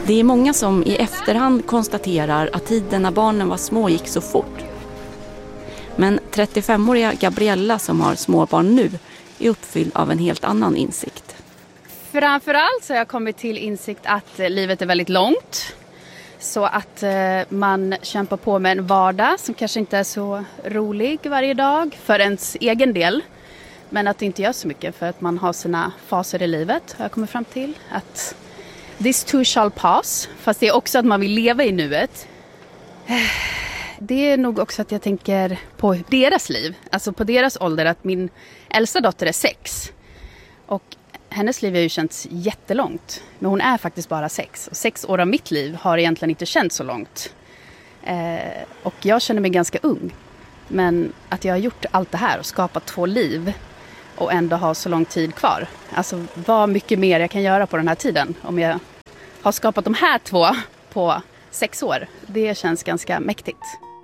Det är många som i efterhand konstaterar att tiden när barnen var små gick så fort. Men 35-åriga Gabriella som har småbarn nu är uppfylld av en helt annan insikt. Framförallt så har jag kommit till insikt att livet är väldigt långt. Så att man kämpar på med en vardag som kanske inte är så rolig varje dag för ens egen del. Men att det inte gör så mycket för att man har sina faser i livet. Har jag kommit fram till att this too shall pass. Fast det är också att man vill leva i nuet. Det är nog också att jag tänker på deras liv. Alltså på deras ålder, att min äldsta dotter är 6. Och hennes liv har ju känts jättelångt. Men hon är faktiskt bara 6. Och 6 år av mitt liv har egentligen inte känts så långt. Och jag känner mig ganska ung. Men att jag har gjort allt det här och skapat 2 liv. Och ändå ha så lång tid kvar. Alltså vad mycket mer jag kan göra på den här tiden. Om jag har skapat de här 2 på 6 år. Det känns ganska mäktigt.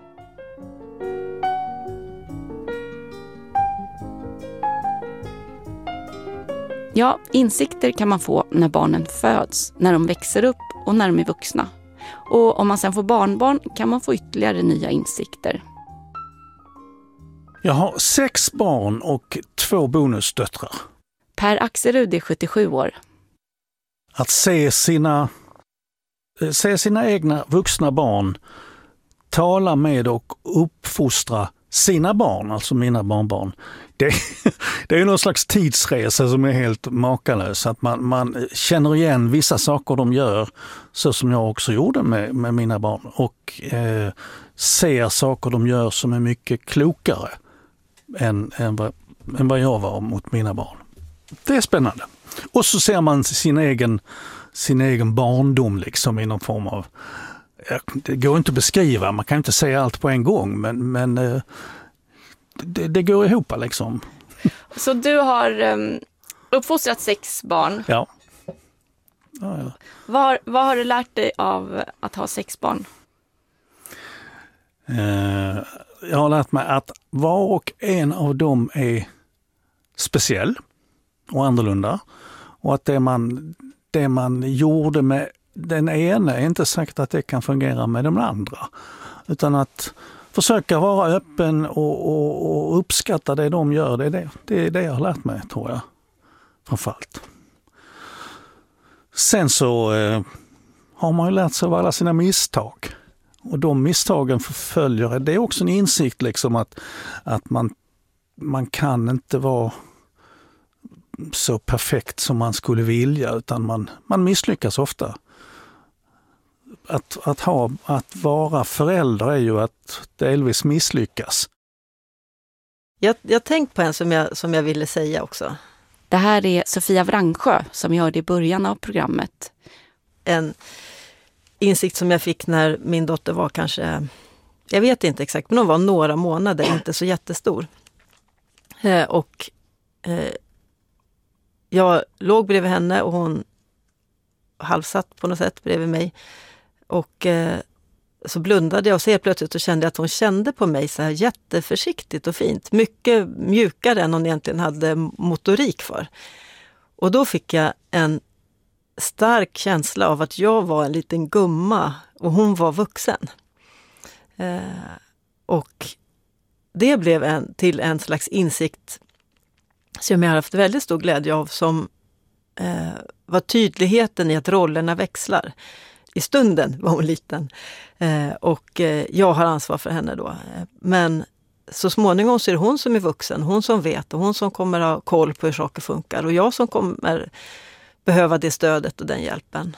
Ja, insikter kan man få när barnen föds, när de växer upp och när de är vuxna. Och om man sen får barnbarn kan man få ytterligare nya insikter. Jag har 6 barn och 2 bonusdöttrar. Per Axelrud är 77 år. Att se sina egna vuxna barn tala med och uppfostra sina barn, alltså mina barnbarn. Det är någon slags tidsresa som är helt makalös. Att man känner igen vissa saker de gör, så som jag också gjorde med mina barn. Och ser saker de gör som är mycket klokare än vad jag var mot mina barn. Det är spännande. Och så ser man sin egen barndom liksom i någon form av... Det går inte att beskriva, man kan inte säga allt på en gång, men det går ihop liksom. Så du har uppfostrat 6 barn? Ja. Vad har du lärt dig av att ha 6 barn? Jag har lärt mig att var och en av dem är speciell och annorlunda. Och att det man gjorde med den ena är inte sagt att det kan fungera med de andra. Utan att försöka vara öppen och uppskatta det de gör. Det är det jag har lärt mig, tror jag. Framförallt. Sen så har man ju lärt sig av alla sina misstag. Och de misstagen förföljer. Det är också en insikt liksom att man kan inte vara så perfekt som man skulle vilja, utan man misslyckas ofta. Att vara förälder är ju att delvis misslyckas. Jag tänkte på en som jag ville säga också. Det här är Sofia Vrangsjö som jag hörde i början av programmet. En insikt som jag fick när min dotter var kanske, jag vet inte exakt, men hon var några månader, inte så jättestor. Jag låg bredvid henne och hon halvsatt på något sätt bredvid mig. Och så blundade jag och så helt plötsligt och kände att hon kände på mig så här jätteförsiktigt och fint. Mycket mjukare än hon egentligen hade motorik för. Och då fick jag en stark känsla av att jag var en liten gumma och hon var vuxen. Och det blev till en slags insikt som jag har haft väldigt stor glädje av, som var tydligheten i att rollerna växlar. I stunden var hon liten och jag har ansvar för henne då. Men så småningom så är det hon som är vuxen, hon som vet och hon som kommer ha koll på hur saker funkar. Och jag som kommer behöva det stödet och den hjälpen.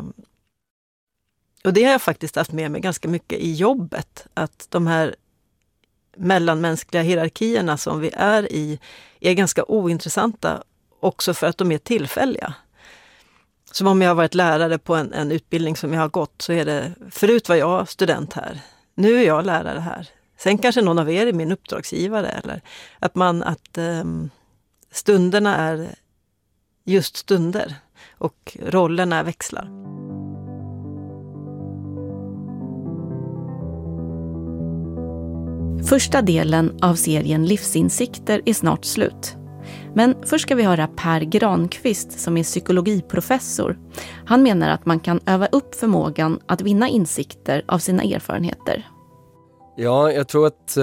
Och det har jag faktiskt haft med mig ganska mycket i jobbet. Att de här mellanmänskliga hierarkierna som vi är i är ganska ointressanta också för att de är tillfälliga. Som om jag har varit lärare på en utbildning som jag har gått, så är det, förut var jag student här, nu är jag lärare här. Sen kanske någon av er är min uppdragsgivare, eller att stunderna är just stunder och rollerna växlar. Första delen av serien Livsinsikter är snart slut. Men först ska vi höra Per Granqvist som är psykologiprofessor. Han menar att man kan öva upp förmågan att vinna insikter av sina erfarenheter. Ja, jag tror att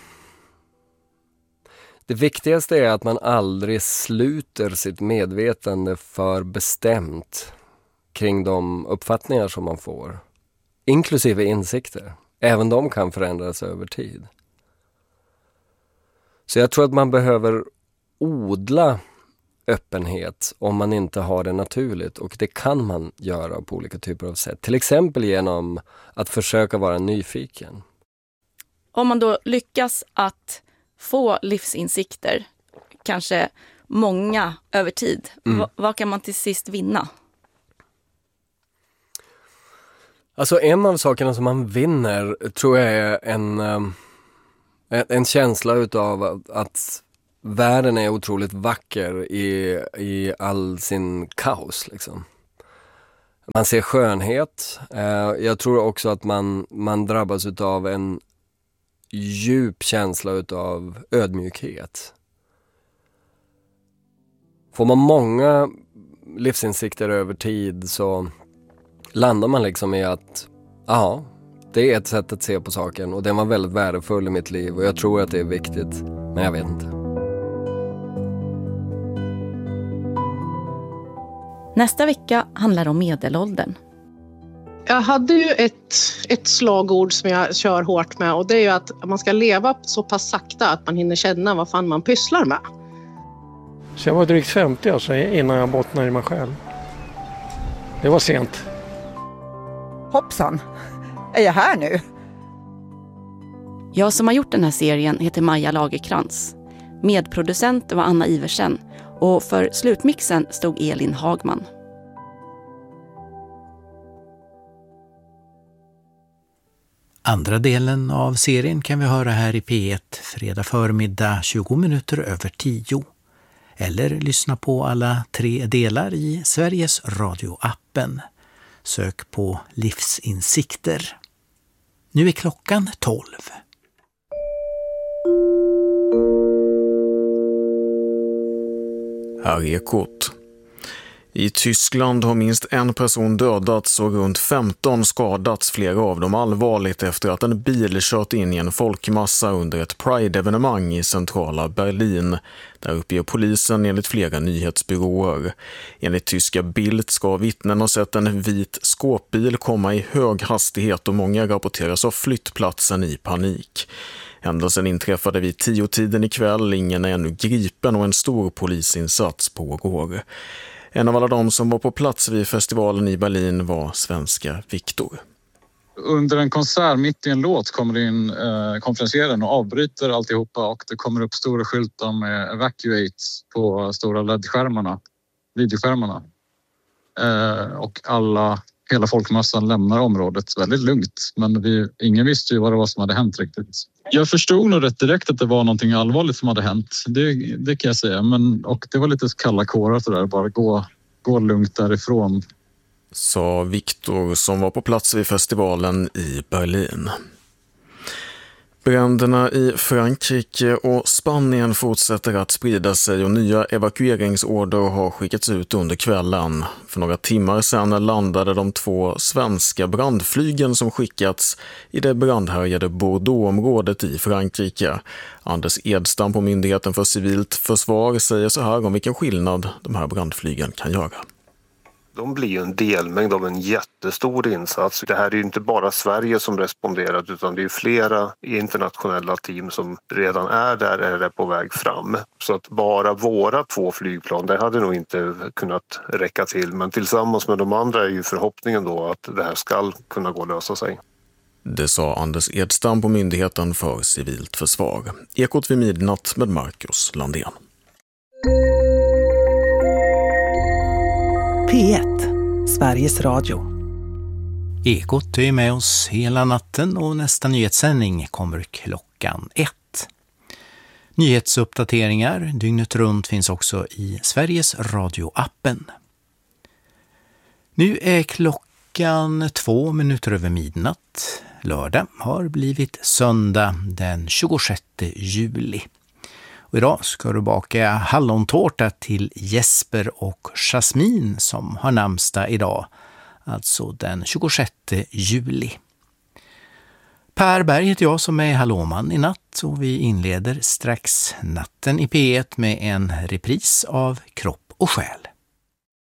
det viktigaste är att man aldrig sluter sitt medvetande för bestämt kring de uppfattningar som man får. Inklusive insikter. Även de kan förändras över tid. Så jag tror att man behöver odla öppenhet om man inte har det naturligt. Och det kan man göra på olika typer av sätt. Till exempel genom att försöka vara nyfiken. Om man då lyckas att få livsinsikter, kanske många över tid, vad kan man till sist vinna? Alltså en av sakerna som man vinner tror jag är en känsla utav att världen är otroligt vacker i all sin kaos liksom. Man ser skönhet. Jag tror också att man drabbas utav en djup känsla utav ödmjukhet. Får man många livsinsikter över tid så landar man liksom i att det är ett sätt att se på saken och den var väldigt värdefull i mitt liv och jag tror att det är viktigt, men jag vet inte. Nästa vecka handlar om medelåldern. Jag hade ju ett slagord som jag kör hårt med och det är ju att man ska leva så pass sakta att man hinner känna vad fan man pysslar med. Så jag var drygt 50 alltså, innan jag bottnade i mig själv. Det var sent. Hoppsan, är jag här nu? Jag som har gjort den här serien heter Maja Lagerkrans. Medproducent var Anna Iversen och för slutmixen stod Elin Hagman. Andra delen av serien kan vi höra här i P1 fredag förmiddag 20 minuter över 10. Eller lyssna på alla 3 delar i Sveriges Radio-appen. Sök på livsinsikter. Nu är klockan 12. Här är Ekot. I Tyskland har minst en person dödats och runt 15 skadats, flera av dem allvarligt efter att en bil kört in i en folkmassa under ett Pride-evenemang i centrala Berlin. Där uppger polisen enligt flera nyhetsbyråer. Enligt tyska Bild ska vittnen ha sett en vit skåpbil komma i hög hastighet och många rapporteras ha flytt platsen i panik. Händelsen inträffade vid 10-tiden ikväll, ingen är ännu gripen och en stor polisinsats pågår. En av alla de som var på plats vid festivalen i Berlin var svenska Viktor. Under en konsert mitt i en låt kommer det in konferencieraren och avbryter alltihopa och det kommer upp stora skyltar med evacuate på stora LED-skärmarna, videoskärmarna. Och hela folkmassan lämnar området väldigt lugnt. Men ingen visste ju vad det var som hade hänt riktigt. Jag förstod nog rätt direkt att det var någonting allvarligt som hade hänt. Det kan jag säga. Och det var lite kalla kårar så där. Bara gå lugnt därifrån. Sa Viktor som var på plats vid festivalen i Berlin. Bränderna i Frankrike och Spanien fortsätter att sprida sig och nya evakueringsorder har skickats ut under kvällen. För några timmar sedan landade de 2 svenska brandflygen som skickats i det brandhärjade Bordeaux-området i Frankrike. Anders Edstam på Myndigheten för civilt försvar säger så här om vilken skillnad de här brandflygen kan göra. De blir ju en delmängd av en jättestor insats. Det här är ju inte bara Sverige som responderat utan det är flera internationella team som redan är där eller är på väg fram. Så att bara våra 2 flygplan, det hade nog inte kunnat räcka till. Men tillsammans med de andra är ju förhoppningen då att det här ska kunna gå att lösa sig. Det sa Anders Edstam på Myndigheten för civilt försvar. Ekot vid midnatt med Marcus Landén. P1, Sveriges Radio. Ekot är med oss hela natten och nästa nyhetssändning kommer klockan 1. Nyhetsuppdateringar dygnet runt finns också i Sveriges Radio-appen. Nu är klockan 2 minuter över midnatt. Lördag har blivit söndag den 26 juli. Och idag ska du baka hallontårta till Jesper och Jasmin som har namnsdag idag, alltså den 26 juli. Per Berg heter jag som är Hallåman i natt, och vi inleder strax natten i P1 med en repris av Kropp och själ.